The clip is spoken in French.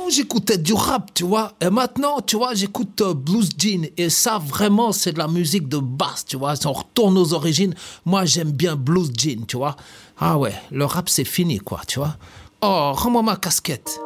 Avant, j'écoutais du rap, tu vois. Et maintenant, tu vois, j'écoute Blues Jean. Et ça, vraiment, c'est de la musique de basse, tu vois. Si on retourne aux origines, moi, j'aime bien Blues Jean, tu vois. Ah ouais, le rap, c'est fini, quoi, tu vois. Oh, rends-moi ma casquette.